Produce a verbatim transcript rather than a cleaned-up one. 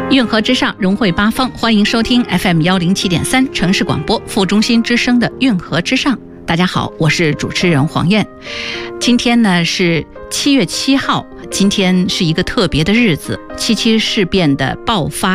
运河之上，融汇八方，欢迎收听 F M 一零七点三城市广播副中心之声的运河之上。大家好，我是主持人黄燕。今天呢是七月七号，今天是一个特别的日子，七七事变的爆发